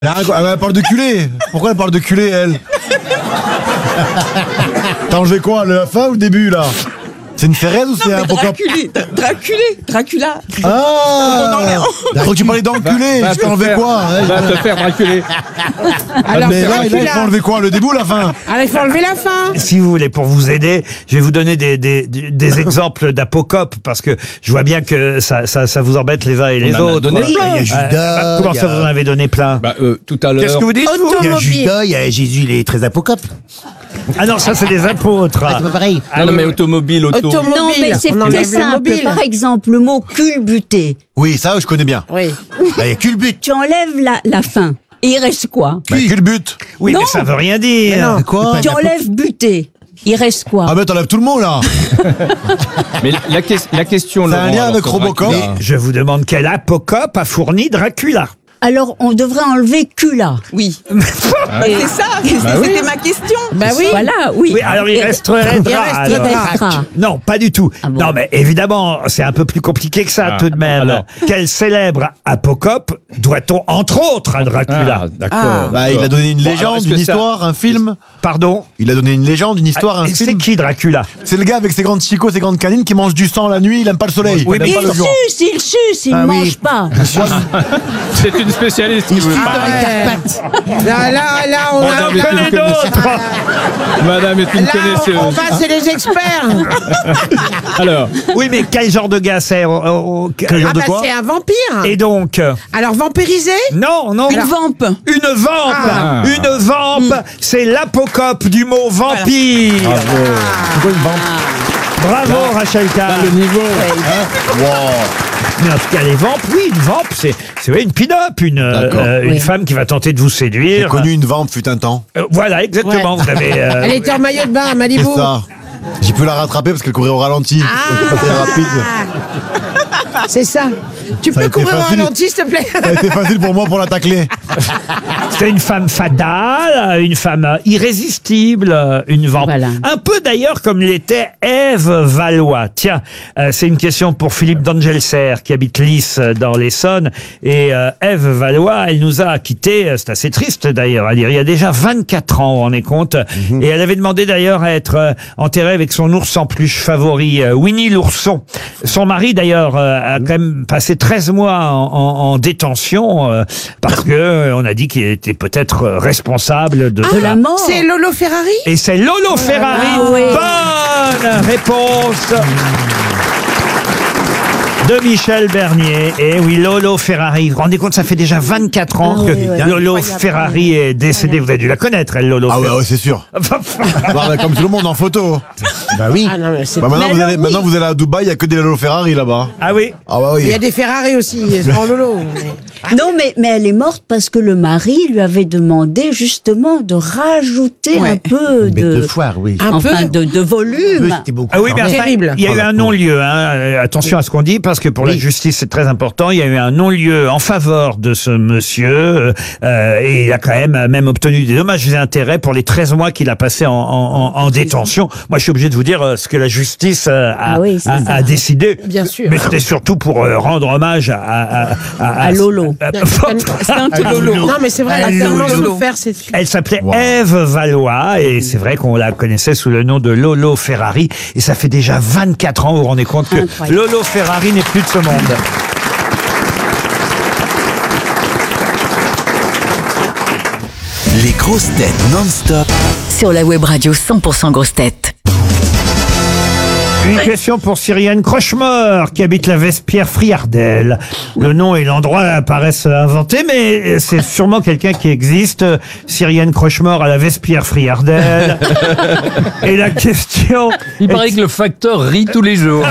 Elle parle de culé. Pourquoi elle parle de culé, elle? T'as enlevé quoi, la fin ou le début, là? C'est une Ferrez ou c'est un Pocop? Dracula. Ah! Je crois que tu parlais d'enculé. Je t'ai enlevé quoi? Va te faire braculer. Alors, mais là, il faut enlever quoi? Le début ou la fin? Alors, il faut enlever la fin. Si vous voulez, pour vous aider, je vais vous donner des exemples d'apocopes, parce que je vois bien que ça vous embête les uns et les autres. Il y a Judas. Comment ça, vous en avez donné plein? Tout à l'heure. Qu'est-ce que vous dites, vous? Il y a Judas, il y a Jésus, il est très apocope. Ah non, ça c'est des apôtres. C'est pas pareil. Non, mais automobile. Non, mais c'est plus simple. Par exemple, le mot culbuté. Oui, ça, je connais bien. Oui. Bah, il y a culbut. Tu enlèves la fin. Et il reste quoi? Bah, culbut. Oui, Non. mais ça veut rien dire. C'est quoi? Tu enlèves buté. Il reste quoi? Ah, mais t'enlèves tout le monde, là. Mais la question, C'est un Laurent, lien alors, avec sur Robocop. Dracula. Je vous demande quel apocope a fourni Dracula. Alors, on devrait enlever cula. Oui. Et- C'est ça, c'était ma question. Bah oui. Voilà, oui. Oui, alors il Et- resterait Il Dra. resterait alors. Non, pas du tout. Ah bon? Non, mais évidemment, c'est un peu plus compliqué que ça Ah, tout de même. alors. Quel célèbre apocope doit-on, entre autres, à Dracula? Ah, d'accord. Bah, il a donné une Bon, alors, légende, est-ce que une ça- histoire, un film. Pardon? Il a donné une légende, une histoire, un C'est film. qui Dracula? C'est le gars avec ses grandes chicots, ses grandes canines qui mange du sang la nuit, il aime pas le soleil. Oui, il aime mais pas le jour. il suce, il Ah ne oui. mange pas. C'est une spécialiste qui vous parle. Là, on Madame est une connaisseuse. Madame est une on connaisseuse. va, c'est les experts. Alors, Oui, mais quel genre de gars c'est? Quel genre Ah de bah, quoi? c'est un vampire. Et donc? Alors, vampirisé? Non, non. Une vampe. Une vampe. Ah. Une vampe. C'est l'apocope du mot vampire. C'est quoi une vampe? Bravo, Rachel Kahn. le niveau. Mais en tout cas, les vampes, oui, une vampe, c'est ouais, une pin-up, une femme qui va tenter de vous J'ai séduire. connu une vampe fut un temps. Voilà, exactement. Ouais. Vous avez. Elle était en maillot de bain à Malibu. C'est ça. J'ai pu la rattraper parce qu'elle courait au ralenti. Ah. C'était rapide. C'est ça. Tu Ça a peux été courir au facile. ralenti, s'il te plaît? Ça a été facile pour moi pour la tacler. C'est une femme fatale, une femme irrésistible, une vampe. Voilà. Un peu d'ailleurs comme l'était Ève Valois. Tiens, c'est une question pour Philippe d'Angelser qui habite Lys dans l'Essonne. Et Ève Valois, elle nous a quittés, c'est assez triste d'ailleurs à dire, il y a déjà 24 ans, on est compte. Et elle avait demandé d'ailleurs à être enterrée avec son ours en peluche favori, Winnie l'ourson. Son mari d'ailleurs a quand même passé 13 mois en détention parce que on a dit qu'il était peut-être responsable de De la mort. C'est Lolo Ferrari? Et c'est Lolo Ferrari. Ah oui. Bonne réponse de Michel Bernier. Et oui, Lolo Ferrari. Vous vous rendez compte, ça fait déjà 24 ans Ah que oui, ouais. Lolo Ferrari est décédée. Vous avez dû la connaître, elle, Lolo Ah ouais, Ferrari. ouais, c'est sûr. Bah, comme tout le monde en photo. Bah oui. Ah non, mais c'est... Bah maintenant, Mais vous alors, allez, maintenant vous allez à Dubaï, il y a que des Lolo Ferrari là-bas. Ah oui. Ah bah Il y oui. a des Ferrari aussi, en Lolo. Non, mais elle est morte parce que le mari lui avait demandé justement de rajouter un peu de, foire, oui. Un enfin, peu. de volume. C'était beaucoup. Ah oui, mais enfin, Terrible. il y a eu un non-lieu. Hein. Attention à ce qu'on dit, parce que pour la justice, c'est très important. Il y a eu un non-lieu en faveur de ce monsieur. Et il a quand même obtenu des dommages et intérêts pour les 13 mois qu'il a passé en détention. Moi, je suis obligé de vous dire ce que la justice a décidé. Bien sûr. Mais c'était surtout pour rendre hommage à Lolo. C'est un peu Lolo. Non, mais c'est vrai, elle a tellement Lolo. souffert, cette fille. Elle s'appelait Ève Valois et c'est vrai qu'on la connaissait sous le nom de Lolo Ferrari. Et ça fait déjà 24 ans, vous vous rendez compte que Incroyable. Lolo Ferrari n'est plus de ce monde. Les grosses têtes non-stop. Sur la web radio 100% grosses têtes. Une question pour Cyrienne Crochemort, qui habite la Vespierre-Friardel. Le nom et l'endroit paraissent inventés, mais c'est sûrement quelqu'un qui existe. Cyrienne Crochemort à la Vespierre-Friardel. Et la question... Il paraît que le facteur rit tous les jours.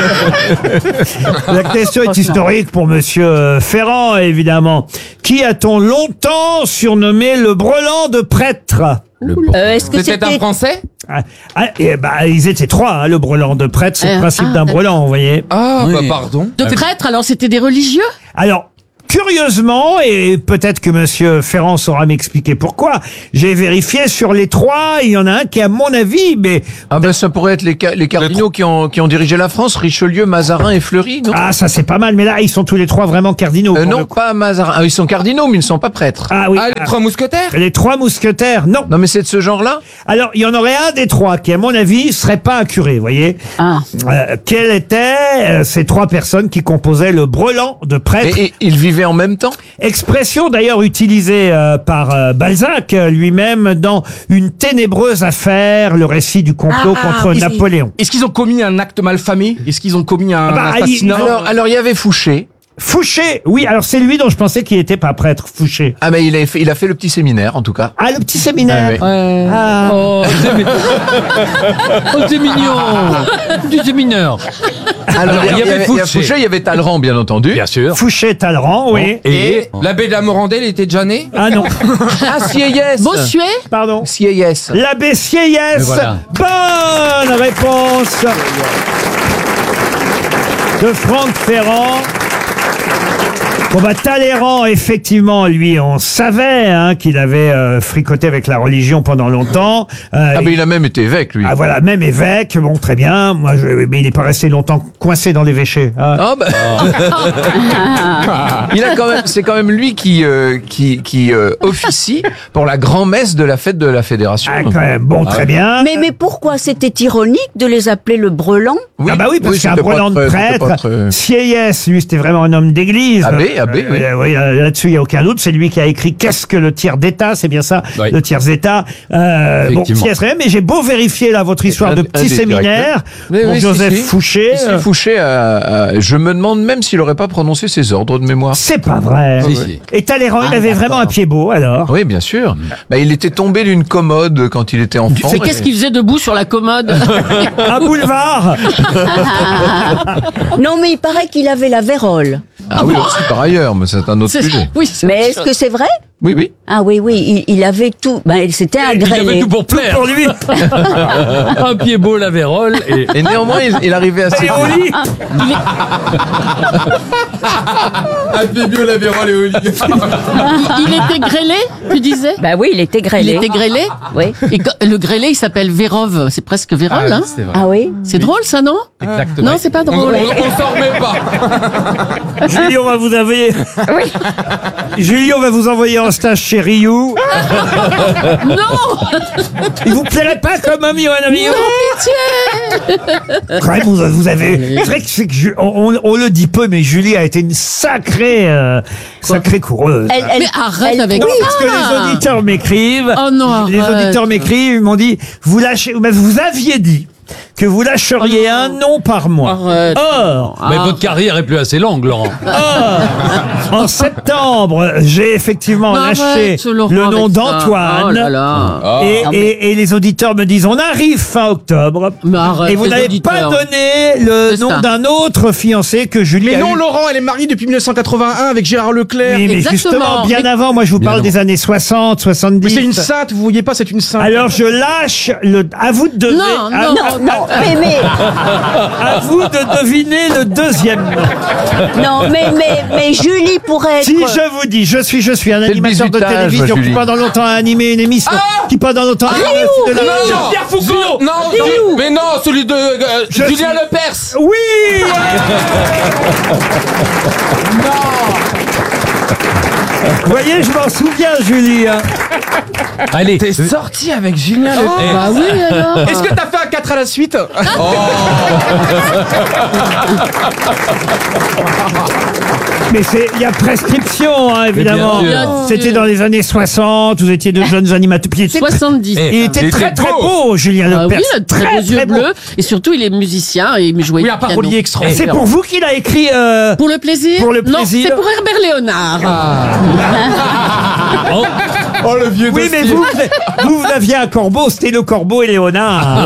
La question est historique pour Monsieur Ferrand, évidemment. Qui a-t-on longtemps surnommé le brelan de prêtre? Est-ce que C'était un Français? Ils étaient trois, hein, le brelan de prêtre, c'est le principe d'un brelan, vous voyez. Ah, bah pardon. De prêtre, alors c'était des religieux? Alors, curieusement, et peut-être que Monsieur Ferrand saura m'expliquer pourquoi, j'ai vérifié sur les 3, il y en a un qui, à mon avis, mais... Ah ben ça pourrait être les cardinaux qui ont dirigé la France, Richelieu, Mazarin et Fleury, non? Ah, ça c'est pas mal, mais là, ils sont tous les 3 vraiment cardinaux. pour Non, le coup. pas Mazarin. Ah, ils sont cardinaux, mais ils ne sont pas prêtres. Ah oui. les 3 mousquetaires? Les 3 mousquetaires, non. Non, mais c'est de ce genre-là? Alors, il y en aurait un des 3 qui, à mon avis, serait pas un curé, vous voyez. Quelles étaient ces 3 personnes qui composaient le brelan de prêtre? Et ils vivaient en même temps? Expression d'ailleurs utilisée par Balzac lui-même dans Une ténébreuse affaire, le récit du complot contre Napoléon. Est-ce qu'ils ont commis un acte malfamé? Est-ce qu'ils ont commis un assassinat? Alors, il y avait Fouché. Fouché, oui, alors c'est lui dont je pensais qu'il n'était pas prêtre, Fouché. Ah, mais il a fait le petit séminaire, en tout cas. Ah, le petit séminaire. Oh, c'est mignon. Du mineur. Alors, il y avait Fouché, il y avait Talleyrand, bien entendu. Bien sûr. Fouché, Talleyrand, oui. Et l'abbé de la Morandelle était déjà né? Ah non. Ah, Sieyès. Bossuet. Pardon. Sieyès. L'abbé Sieyès. Voilà. Bonne réponse de Franck Ferrand. Bon bah Talleyrand, effectivement, lui, on savait qu'il avait fricoté avec la religion pendant longtemps. Mais il a même été évêque, lui. Ah voilà, même évêque, bon très bien. Moi, mais il n'est pas resté longtemps coincé dans l'évêché. Ah bah. Il a quand même, c'est quand même lui qui officie pour la grand-messe de la fête de la Fédération. Ah, quand même, bon, très bien. Mais pourquoi c'était ironique de les appeler le brelan? Ah bah oui, parce que c'est un c'était pas brelan de très- c'était pas prêtre. très- Sieyès, lui, c'était vraiment un homme d'église. Abbé, oui. Oui, là-dessus, il n'y a aucun doute. C'est lui qui a écrit Qu'est-ce que le tiers d'État? C'est bien ça, Oui. le tiers d'État. Bon, Effectivement. Sieyès, mais j'ai beau vérifier là votre histoire Un- de un petit des séminaire. Oui, Pour oui, Joseph si. Fouché. Si, Fouché, je me demande même s'il n'aurait pas prononcé ses ordres de mémoire. C'est pas vrai. Si, si. Et Talleyrand, il avait vraiment un pied beau, alors. Oui, bien sûr. Bah, il était tombé d'une commode quand il était enfant. Mais qu'est-ce qu'il faisait debout sur la commode? Un boulevard. Non, mais il paraît qu'il avait la vérole. Ah oui, aussi par ailleurs, mais c'est un autre sujet. Oui, c'est Mais autre est-ce chose. que c'est vrai? Oui, oui. Ah oui, il avait tout. Ben, c'était un Il avait grainé. tout pour plaire. Pour lui. Un pied beau, la vérole. Et néanmoins, il arrivait à Et au lit. Un bébé, la vérole et au lit. Il était grêlé, tu disais? Bah oui, il était Il grêlé. était grêlé? Oui. Et le grêlé, il s'appelle Vérove. C'est presque Vérole, hein? C'est vrai. Ah oui. C'est drôle, ça, non? Exactement. Non, c'est pas On drôle. s'en remet pas. Julie, on va vous envoyer. Julie, on va vous envoyer en stage chez Ryu. Non! Il vous plairait pas comme ami ou un ami? Quand même, vous avez. C'est vrai que on le dit peu, mais Julie a été une sacrée coureuse. Mais arrête avec Non, ça! parce que les auditeurs m'écrivent. Oh non, Les arrête. auditeurs m'écrivent, ils m'ont dit, vous aviez dit que vous lâcheriez un nom par mois. Arrête. Or, Mais votre carrière est plus assez longue, Laurent. en septembre, j'ai effectivement Mais lâché arrête, Laurent, le nom avec ça. d'Antoine. Oh là là. Et les auditeurs me disent, on arrive fin octobre. Mais arrête, Et vous les n'avez auditeurs. pas donné le C'est nom ça. d'un autre fiancé que Julie Mais a non, eu. Laurent, elle est mariée depuis 1981 avec Gérard Leclerc. Oui, mais Exactement. justement, bien Mais- avant, moi je vous parle des années 60, 70. Mais c'est une sainte, vous voyez pas, c'est une sainte. Alors je lâche à vous de deviner. Non, à- non. Non, mais à vous de deviner le deuxième nom. non, mais Julie pourrait être. Si je vous dis, je suis un le animateur de bizutage, télévision qui Julie. pendant longtemps a animé une émission, qui pendant longtemps a animé de la- Non, Pierre Foucault. Non, mais non, celui de Je Julien suis- Lepers. Oui. Vous voyez, je m'en souviens, Julie. hein. Allez. T'es sorti avec Julien Lepers. Bah oui, alors. Est-ce que t'as fait un 4 à la suite? Mais il y a prescription, hein, évidemment. bien sûr. C'était dans les années 60, vous étiez de jeunes animateurs. Puis il était, 70. Eh, il était il très était très beau. beau, Julien Ah Lepers. oui, il a très beaux yeux beau. bleus. Et surtout, il est musicien et il jouait Oui, du un piano. parolier C'est extraordinaire. pour vous qu'il a écrit. Pour le plaisir? Pour le Non, plaisir. c'est pour Herbert Léonard. Oh, le vieux Oui, mais vous aviez un corbeau, c'était le corbeau et Léonard.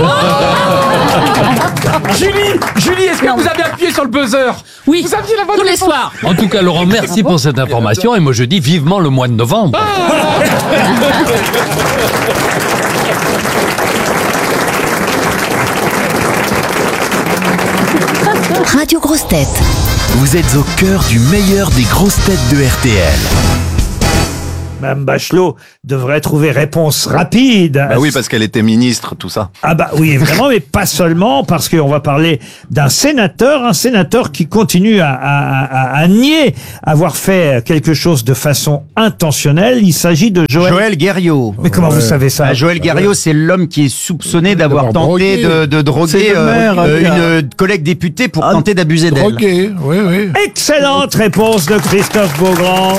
Julie, est-ce que vous avez appuyé sur le buzzer? Oui, Vous aviez la bonne tous les réponse. soirs. En tout cas, Laurent, merci pour cette information. Et moi, je dis vivement le mois de novembre. Radio Grosse Tête. Vous êtes au cœur du meilleur des grosses têtes de RTL. Mme Bachelot devrait trouver réponse rapide. Bah oui, parce qu'elle était ministre, tout ça. Ah bah oui, vraiment, mais pas seulement, parce qu'on va parler d'un sénateur qui continue à nier avoir fait quelque chose de façon intentionnelle. Il s'agit de Joël Guerriau. Mais comment vous savez ça? Joël Guerriau, c'est l'homme qui est soupçonné d'avoir tenté de droguer une collègue députée pour tenter d'abuser d'elle. Drogué, oui, oui. Excellente réponse de Christophe Beaugrand.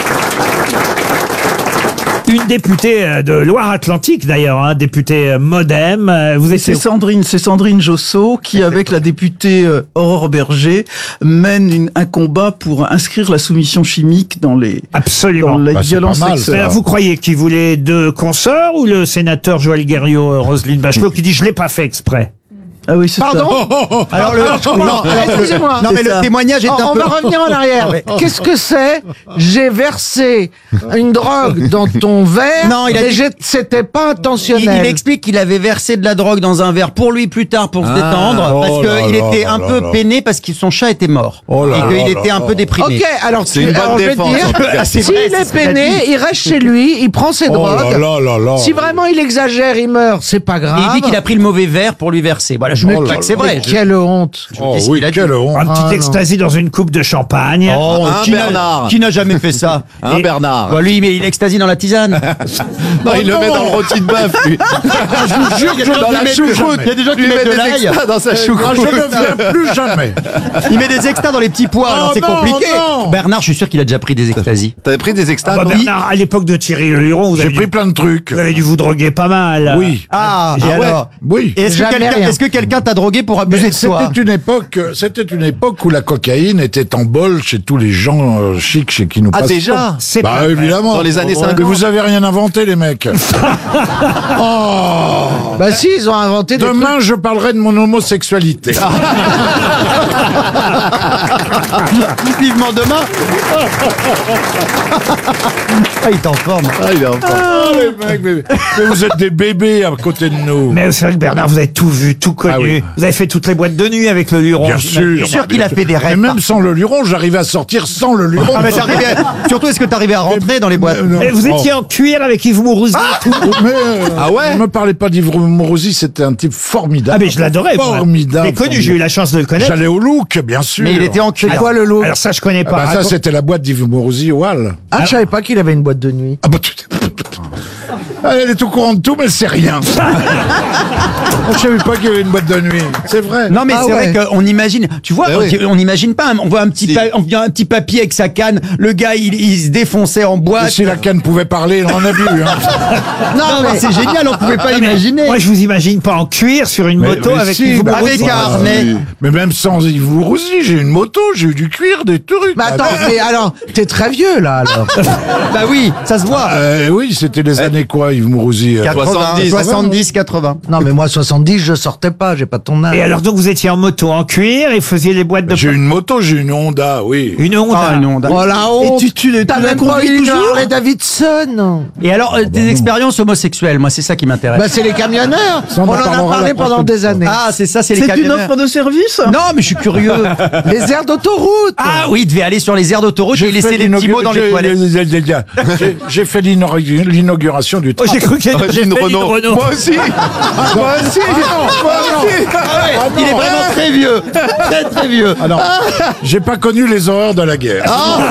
Une députée de Loire-Atlantique d'ailleurs, députée MoDem. C'est Sandrine Josso qui, avec la députée Aurore Berger, mène un combat pour inscrire la soumission chimique dans les violences sexuelles. Alors, vous croyez qu'il voulait deux consorts ou le sénateur Joël Guerriau, Roselyne Bachelot, qui dit je l'ai pas fait exprès? Ah oui, c'est Pardon ça. Alors excusez-moi. Non mais le témoignage est un peu... On va revenir en arrière. Qu'est-ce que c'est? J'ai versé une drogue dans ton verre, non, c'était pas intentionnel. Il explique qu'il avait versé de la drogue dans un verre pour lui plus tard pour se détendre, parce qu'il était un peu peiné parce que son chat était mort. Et qu'il était un peu déprimé. Ok, alors c'est une bonne défense. S'il est peiné, il reste chez lui, il prend ses drogues. Si vraiment il exagère, il meurt, c'est pas grave. Et il dit qu'il a pris le mauvais verre pour lui verser. Voilà, je ne dis pas que c'est vrai. Quelle honte. Quelle honte. Un petit ecstasy dans une coupe de champagne. Bernard. Qui n'a jamais fait ça? Bernard. Bah, lui, mais il ecstasy dans la tisane. Non, il le met dans le rôti de bœuf, lui. Je vous jure que dans la choucroute. Il y a des gens qui Il met mettent de des l'ail. extras dans sa choucroute. je ne viens plus jamais. Il met des extas dans les petits pois, alors c'est compliqué. Bernard, je suis sûr qu'il a déjà pris des ecstasy. T'avais pris des extras, Bah, Bernard, à l'époque de Thierry Le Luron, J'ai pris plein de trucs. vous avez dû vous droguer pas mal. Oui. Et alors? Oui. Est-ce que quelqu'un t'a drogué pour abuser de toi? C'était une époque où la cocaïne était en bol chez tous les gens chics chez qui nous passons. déjà? C'est Bah pas vrai. évidemment. Dans les années 50. Mais vous avez rien inventé, les mecs. Bah si, ils ont inventé des Demain, je parlerai de mon homosexualité. Vivement demain. Il est en forme. Il est en forme. Les mecs, mais vous êtes des bébés à côté de nous. Mais c'est vrai que Bernard, vous avez tout vu, tout connu. Ah oui. Vous avez fait toutes les boîtes de nuit avec le Luron. Bien sûr. Je suis sûr qu'il a fait des Et rêves. même sans le Luron, j'arrivais à sortir sans le Luron. Ah, mais surtout, est-ce que t'arrivais à rentrer dans les boîtes? Et vous étiez en cuir avec Yves Mourouzi. Ne me parlez pas d'Yves Mourouzi, c'était un type formidable. Ah mais je l'adorais. moi. Formidable. J'ai connu, j'ai eu la chance de le connaître. J'allais au Look, bien sûr. Mais il était en cuir. quoi le lot? Alors ça, je connais pas. Ça, c'était la boîte d'Yves Mourouzi au Hall. Ah, je savais pas qu'il avait une boîte de nuit. Ah bah, elle est au courant de tout, mais c'est rien. Je savais pas qu'il y avait une boîte de nuit. C'est vrai. Non mais c'est vrai qu'on imagine, tu vois, on n'imagine pas, on voit un petit papier avec sa canne, le gars il se défonçait en boîte. Et si la canne pouvait parler, on en a vu. Non mais c'est génial, on pouvait pas imaginer. Moi je vous imagine pas en cuir sur une moto avec Yves Mourouzi. Avec un harnais. Mais même sans Yves Mourouzi, j'ai une moto, j'ai eu du cuir, des trucs. Mais attends, mais alors, t'es très vieux là alors. Bah oui, ça se voit. Oui, c'était les années quoi, Yves Mourouzi 70, 80. Non mais moi 70, je sortais pas, j'ai pas ton âge. Et alors donc vous étiez en moto en cuir et faisiez les boîtes de... J'ai une moto, j'ai une Honda, oui. Une Honda. Une Honda. Oh la honte. Et tu T'as la même pas conduis eu une toujours? Harley Davidson. Et alors, des expériences homosexuelles, moi c'est ça qui m'intéresse. Bah c'est les camionneurs. Ça, on On en en a parlera parlé la pendant prochaine des années. Ah, c'est ça, c'est les C'est une camionneurs. offre de service? Non, mais je suis curieux. Les aires d'autoroute. Ah oui, il devait aller sur les aires d'autoroute et laisser des petits mots dans les toilettes. J'ai fait l'inauguration du Oh, j'ai cru qu'il y avait J'ai une Renault. Moi aussi. Moi aussi. Il est vraiment très vieux. Très très vieux. Alors, j'ai pas connu les horreurs de la guerre.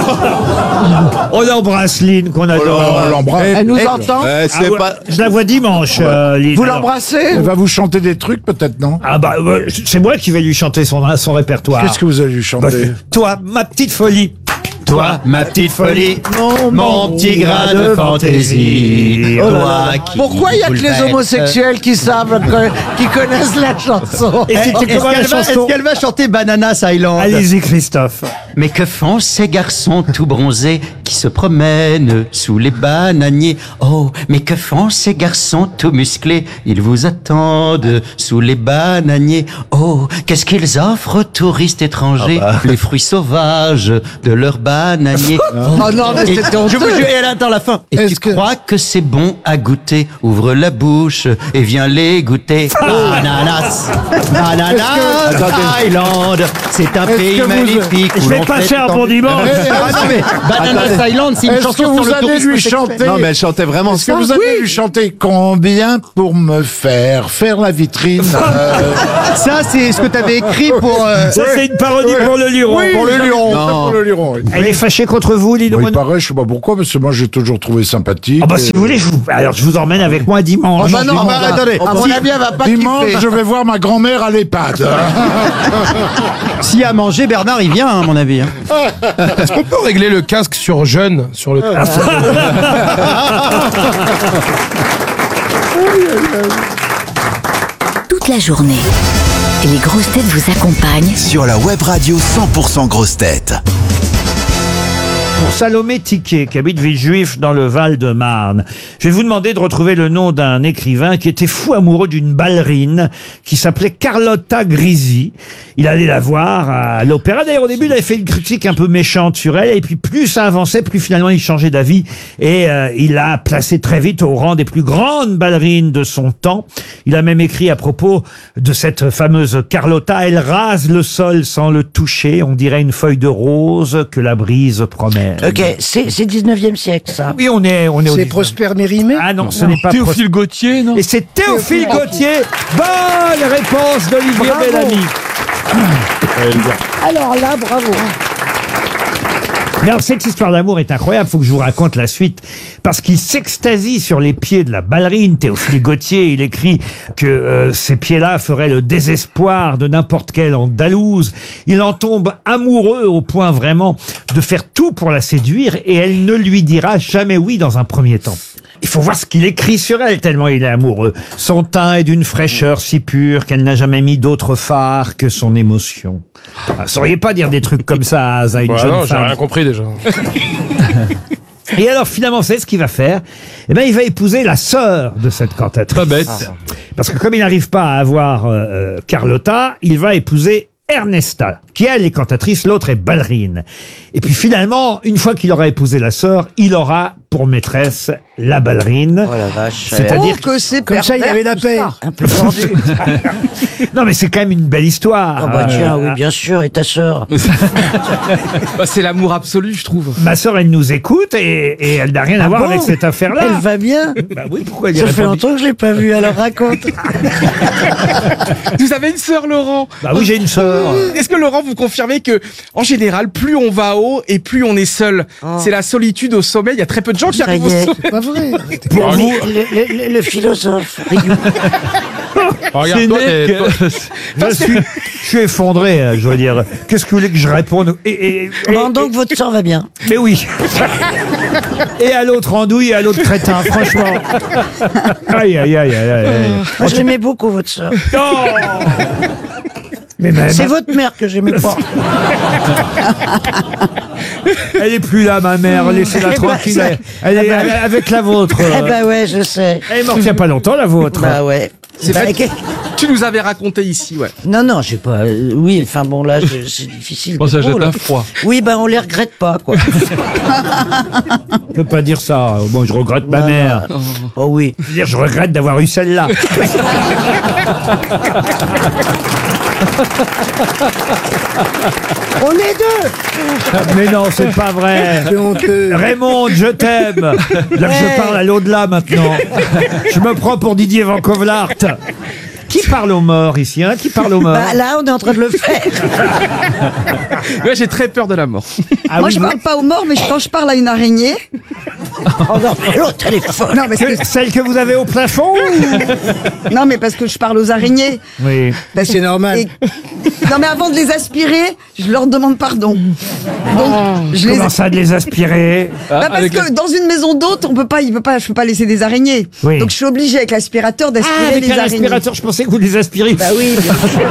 On embrasse Lynn qu'on adore. On l'embrasse. Elle nous entend. C'est pas... Je la vois dimanche, Lynn. Vous Alors, l'embrassez? Elle va vous chanter des trucs, peut-être, non? Ah bah, c'est moi qui vais lui chanter son répertoire. Qu'est-ce que vous allez lui chanter? Toi, ma petite folie. Toi, ma petite folie, mon petit grain de fantaisie. Toi qui Pourquoi il y a que les bouleverse. homosexuels qui savent, qui connaissent la chanson? Et c'était comment la chanson? Est-ce qu'elle va chanter Bananas Island? Allez-y, Christophe. Mais que font ces garçons tout bronzés qui se promènent sous les bananiers? Oh, mais que font ces garçons tout musclés? Ils vous attendent sous les bananiers. Oh, qu'est-ce qu'ils offrent aux touristes étrangers? Les fruits sauvages de leurs bananiers. bananiers. Oh non, mais Et c'était je honteux. vous jure, et elle attend la fin. Et tu crois que c'est bon à goûter? Ouvre la bouche et viens les goûter. Ananas, ananas, Thaïlande, c'est un pays magnifique. Je où vais l'on passer fait un tant- bon dimanche. Ah non mais Bananas Thaïlande, c'est une Est-ce que chanson sur vous le allez tourisme lui sexuel. chanter Non, mais elle chantait vraiment Est-ce que ça. vous allez lui chanter combien pour me faire la vitrine Ça, c'est ce que t'avais écrit pour. Ça, c'est une parodie pour le Luron. Oui, Pour le j'avais Luron. dit ça pour le Luron. Oui. Elle est fâchée contre vous, Lino Oui, il Mono. paraît, je sais pas pourquoi, parce que moi j'ai toujours trouvé sympathique. Ah bah si vous voulez, alors je vous emmène avec moi dimanche. Ah bah non, attendez. à mon avis, elle va pas Dimanche, kiffer. je vais voir ma grand-mère à l'EHPAD. S'il y a à manger, Bernard, il vient, hein, à mon avis. Est-ce qu'on peut régler le casque sur jeune sur le Toute la journée, les grosses têtes vous accompagnent Sur la web radio 100% grosses têtes. Pour Salomé Tiquet, qui habite Villejuif dans le Val-de-Marne, je vais vous demander de retrouver le nom d'un écrivain qui était fou amoureux d'une ballerine qui s'appelait Carlotta Grisi. Il allait la voir à l'opéra. D'ailleurs, au début, il avait fait une critique un peu méchante sur elle. Et puis, plus ça avançait, plus finalement, il changeait d'avis. Et il l'a placée très vite au rang des plus grandes ballerines de son temps. Il a même écrit à propos de cette fameuse Carlotta: elle rase le sol sans le toucher. On dirait une feuille de rose que la brise promène. Ok, c'est 19e siècle, ça. Oui, on est au C'est 19e. Prosper Mérimée. Ah non, ce n'est pas Théophile Gautier, non? Et c'est Théophile Gautier. Bonne réponse d'Olivier Bravo. Bellamy. Alors là, bravo. Mais alors, cette histoire d'amour est incroyable, faut que je vous raconte la suite, parce qu'il s'extasie sur les pieds de la ballerine. Théophile Gautier, il écrit que ces pieds-là feraient le désespoir de n'importe quelle andalouse. Il en tombe amoureux au point vraiment de faire tout pour la séduire, et elle ne lui dira jamais oui dans un premier temps. Il faut voir ce qu'il écrit sur elle, tellement il est amoureux. Son teint est d'une fraîcheur si pure qu'elle n'a jamais mis d'autre phare que son émotion. Ah, sauriez pas dire des trucs comme ça à une jeune Non, j'ai femme. rien compris déjà. Et alors, finalement, vous savez ce qu'il va faire? Eh ben, il va épouser la sœur de cette cantatrice. Pas bête. Parce que comme il n'arrive pas à avoir Carlotta, il va épouser Ernesta, qui elle est cantatrice, l'autre est ballerine. Et puis finalement, une fois qu'il aura épousé la sœur, il aura pour maîtresse la ballerine. Oh la vache. C'est-à-dire Oh, que c'est Comme ça, il y avait la paix. Un peu tendu. Non, mais c'est quand même une belle histoire. Oh bah tiens, oui, bien sûr. Et ta sœur? Bah, c'est l'amour absolu, je trouve. Ma sœur, elle nous écoute et elle n'a rien à Ah voir bon? avec cette affaire-là. Elle va bien? Bah oui, pourquoi elle y Ça fait répondit? longtemps que je l'ai pas vue, alors raconte. Vous avez une sœur, Laurent? Bah oui, j'ai une sœur. Est-ce que Laurent, vous confirmez que, en général, plus on va haut et plus on est seul? C'est la solitude au sommet. Il y a très peu de gens qui Ça arrivent y est. au sommet. pas vrai. Pour vous, Le philosophe. Regarde-toi, je suis effondré, je veux dire. Qu'est-ce que vous voulez que je réponde? Bon, donc votre sœur va bien. Mais oui. Et à l'autre andouille et à l'autre crétin, franchement. Aïe, aïe, aïe, aïe, aïe. Moi, j'aimais beaucoup votre sœur. Mais même, C'est votre mère que j'aimais pas. elle est plus là, ma mère. Laissez-la Eh ben, tranquille. ça- Elle est avec la vôtre. Eh ben ouais, je sais. Elle est morte il n'y a pas longtemps, la vôtre. Bah ouais. C'est Bah, vrai que- Tu nous avais raconté ici, ouais. Non, non, j'ai pas. Oui, enfin bon, là, c'est difficile. Bon, ça de jette trop, un là. froid. Oui, ben on les regrette pas, quoi. Je peux pas dire ça. Bon, je regrette ma mère. Oh oui. Je veux dire, je regrette d'avoir eu celle-là. On est deux. Mais non, c'est pas vrai. C'est honteux. Raymond, je t'aime. Là que je parle à l'au-delà maintenant. Je me prends pour Didier Van Kovlart. Qui parle aux morts ici, hein? Qui parle aux morts? Bah là, on est en train de le faire. Ouais, j'ai très peur de la mort. Ah Moi, oui, je vous- parle pas aux morts, mais quand je parle à une araignée. Oh non, mais l'autre, elle est folle. Non, mais, Celle que vous avez au plafond? non, mais parce que je parle aux araignées. Oui. Parce C'est normal. Non, mais avant de les aspirer, je leur demande pardon. Donc, je les. Comment ça de les aspirer? Bah, parce que dans une maison d'hôte, je peux pas laisser des araignées. Oui. Donc je suis obligée avec l'aspirateur d'aspirer Avec les un araignées. aspirateur, je pensais que vous les aspiriez. Bah oui. bien sûr.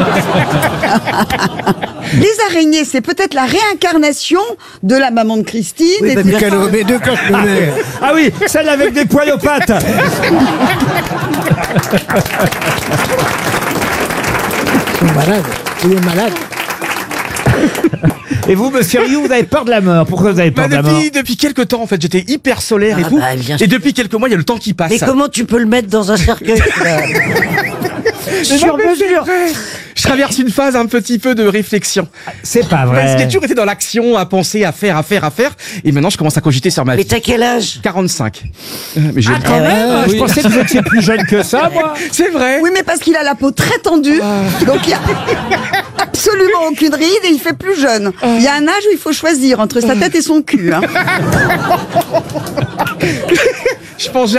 Les araignées, c'est peut-être la réincarnation de la maman de Christine. Oui, et bah, puis- bien sûr. Mais deux cache le nez. Ah oui, celle avec des poils aux pattes. Il est malade. Il est malade. Et vous, monsieur Rioux, vous avez peur de la mort. Pourquoi vous avez peur de la mort? Depuis quelques temps, en fait, j'étais hyper solaire et Ah tout. bah, bien sûr. Et depuis quelques mois, il y a le temps qui passe. Mais comment tu peux le mettre dans un cercueil Sur mesure. Je traverse une phase un petit peu de réflexion. C'est pas vrai. Parce que j'ai toujours été dans l'action, à penser, à faire. Et maintenant, je commence à cogiter sur ma vie. Mais t'as quel âge? 45. Mais j'ai Quand même, je pensais que vous étiez plus jeune que ça, moi. C'est vrai. Oui, mais parce qu'il a la peau très tendue, donc il y a absolument aucune ride et il fait plus jeune. Il y a un âge où il faut choisir entre sa tête et son cul. Hein. Je pense